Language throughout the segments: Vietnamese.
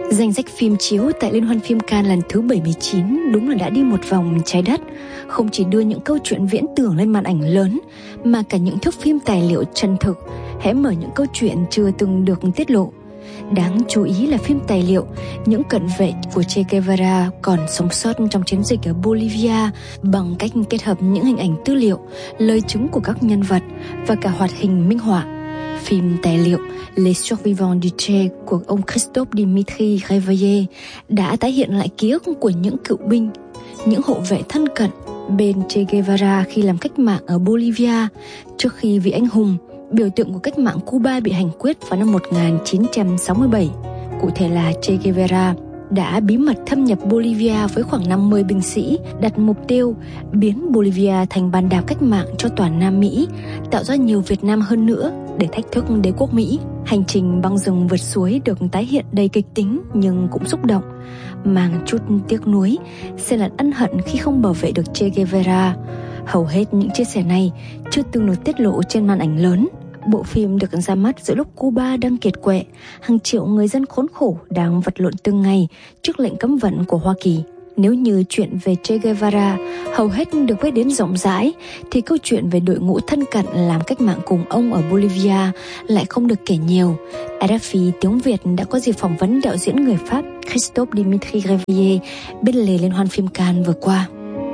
Danh sách phim chiếu tại Liên hoan phim Cannes lần thứ 79 đúng là đã đi một vòng trái đất, không chỉ đưa những câu chuyện viễn tưởng lên màn ảnh lớn, mà cả những thước phim tài liệu chân thực, hé mở những câu chuyện chưa từng được tiết lộ. Đáng chú ý là phim tài liệu những cận vệ của Che Guevara còn sống sót trong chiến dịch ở Bolivia bằng cách kết hợp những hình ảnh tư liệu, lời chứng của các nhân vật và cả hoạt hình minh họa. Phim tài liệu Les Survivants du Che của ông Christophe Dimitri Réveillé đã tái hiện lại ký ức của những cựu binh, những hộ vệ thân cận bên Che Guevara khi làm cách mạng ở Bolivia trước khi vị anh hùng, biểu tượng của cách mạng Cuba bị hành quyết vào năm 1967. Cụ thể là Che Guevara đã bí mật thâm nhập Bolivia với khoảng 50 binh sĩ, đặt mục tiêu biến Bolivia thành bàn đạp cách mạng cho toàn Nam Mỹ, tạo ra nhiều Việt Nam hơn nữa để thách thức đế quốc Mỹ. Hành trình băng rừng vượt suối được tái hiện đầy kịch tính nhưng cũng xúc động, mang chút tiếc nuối, xen lẫn ân hận khi không bảo vệ được Che Guevara. Hầu hết những chia sẻ này chưa từng được tiết lộ trên màn ảnh lớn. Bộ phim được ra mắt giữa lúc Cuba đang kiệt quệ, hàng triệu người dân khốn khổ đang vật lộn từng ngày trước lệnh cấm vận của Hoa Kỳ. Nếu như chuyện về Che Guevara hầu hết được biết đến rộng rãi, thì câu chuyện về đội ngũ thân cận làm cách mạng cùng ông ở Bolivia lại không được kể nhiều. RFI tiếng Việt đã có dịp phỏng vấn đạo diễn người Pháp Christophe Dimitri Réveillé bên lề Liên hoan phim Cannes vừa qua.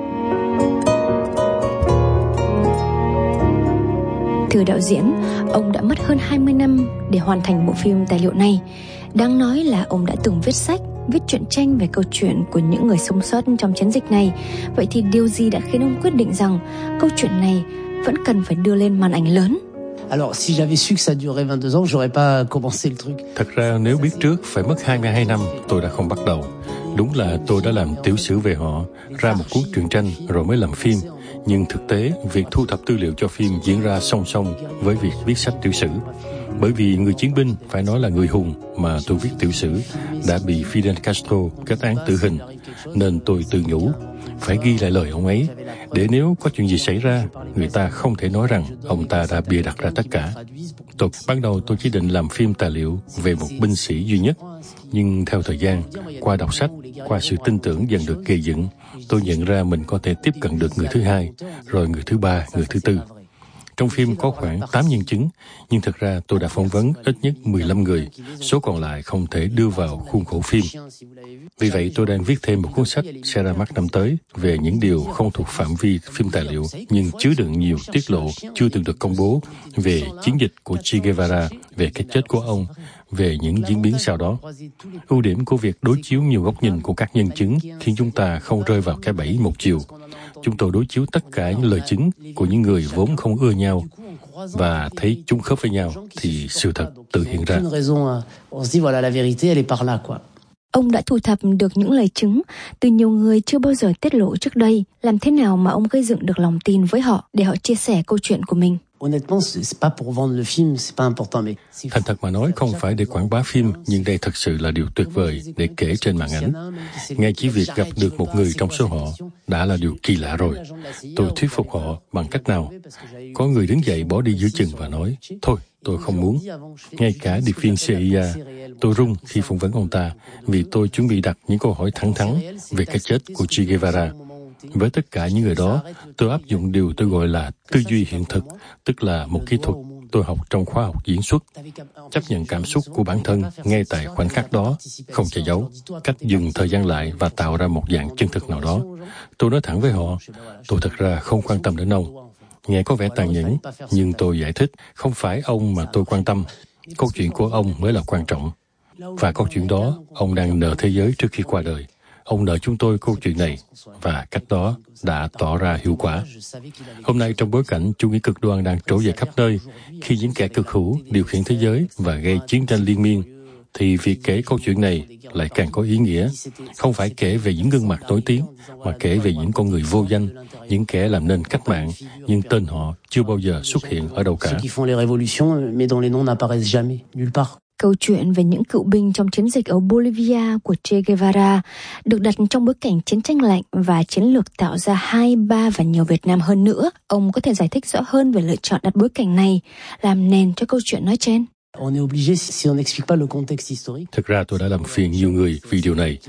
Thưa đạo diễn, ông đã mất hơn 20 năm để hoàn thành bộ phim tài liệu này. Đáng nói là ông đã từng viết sách, viết truyện tranh về câu chuyện của những người sống sót trong chiến dịch này. Vậy thì điều gì đã khiến ông quyết định rằng câu chuyện này vẫn cần phải đưa lên màn ảnh lớn? Alors, si j'avais su que ça durerait 22 ans, j'aurais pas commencé le truc. Thật ra nếu biết trước phải mất 22 năm, tôi đã không bắt đầu. Đúng là tôi đã làm tiểu sử về họ, ra một cuốn truyện tranh rồi mới làm phim. Nhưng thực tế, việc thu thập tư liệu cho phim diễn ra song song với việc viết sách tiểu sử. Bởi vì người chiến binh, phải nói là người hùng mà tôi viết tiểu sử, đã bị Fidel Castro kết án tử hình. Nên tôi tự nhủ, phải ghi lại lời ông ấy, để nếu có chuyện gì xảy ra, người ta không thể nói rằng ông ta đã bịa đặt ra tất cả. Ban đầu tôi chỉ định làm phim tài liệu về một binh sĩ duy nhất. Nhưng theo thời gian, qua đọc sách, qua sự tin tưởng dần được gây dựng, tôi nhận ra mình có thể tiếp cận được người thứ hai, rồi người thứ ba, người thứ tư. Trong phim có khoảng 8 nhân chứng, nhưng thực ra tôi đã phỏng vấn ít nhất 15 người, số còn lại không thể đưa vào khuôn khổ phim. Vì vậy tôi đang viết thêm một cuốn sách sẽ ra mắt năm tới về những điều không thuộc phạm vi phim tài liệu, nhưng chứa đựng nhiều tiết lộ chưa từng được công bố về chiến dịch của Che Guevara, về cái chết của ông, về những diễn biến sau đó. Ưu điểm của việc đối chiếu nhiều góc nhìn của các nhân chứng khiến chúng ta không rơi vào cái bẫy một chiều. Chúng tôi đối chiếu tất cả những lời chứng của những người vốn không ưa nhau, và thấy chúng khớp với nhau thì sự thật tự hiện ra. Ông đã thu thập được những lời chứng từ nhiều người chưa bao giờ tiết lộ trước đây. Làm thế nào mà ông gây dựng được lòng tin với họ để họ chia sẻ câu chuyện của mình? Thành thật mà nói, không phải để quảng bá phim, nhưng đây thật sự là điều tuyệt vời để kể trên màn ảnh. Ngay chỉ việc gặp được một người trong số họ đã là điều kỳ lạ rồi. Tôi thuyết phục họ bằng cách nào? Có người đứng dậy bỏ đi giữa chừng và nói, thôi, tôi không muốn. Ngay cả điệp viên CIA, tôi run khi phỏng vấn ông ta, vì tôi chuẩn bị đặt những câu hỏi thẳng thắn về cái chết của Che Guevara. Với tất cả những người đó, tôi áp dụng điều tôi gọi là tư duy hiện thực, tức là một kỹ thuật tôi học trong khóa học diễn xuất. Chấp nhận cảm xúc của bản thân ngay tại khoảnh khắc đó, không che giấu, cách dừng thời gian lại và tạo ra một dạng chân thực nào đó. Tôi nói thẳng với họ, tôi thật ra không quan tâm đến ông. Nghe có vẻ tàn nhẫn, nhưng tôi giải thích, không phải ông mà tôi quan tâm. Câu chuyện của ông mới là quan trọng. Và câu chuyện đó, ông đang nợ thế giới trước khi qua đời. Ông nợ chúng tôi câu chuyện này, và cách đó đã tỏ ra hiệu quả. Hôm nay trong bối cảnh chủ nghĩa cực đoan đang trỗi dậy khắp nơi, khi những kẻ cực hữu điều khiển thế giới và gây chiến tranh liên miên, thì việc kể câu chuyện này lại càng có ý nghĩa. Không phải kể về những gương mặt nổi tiếng, mà kể về những con người vô danh, những kẻ làm nên cách mạng, nhưng tên họ chưa bao giờ xuất hiện ở đâu cả. Câu chuyện về những cựu binh trong chiến dịch ở Bolivia của Che Guevara được đặt trong bối cảnh chiến tranh lạnh và chiến lược tạo ra 2, 3 và nhiều Việt Nam hơn nữa. Ông có thể giải thích rõ hơn về lựa chọn đặt bối cảnh này làm nền cho câu chuyện nói trên? On est obligé, si on n'explique pas le contexte historique. Thực ra tôi đã làm phiền nhiều người vì điều này.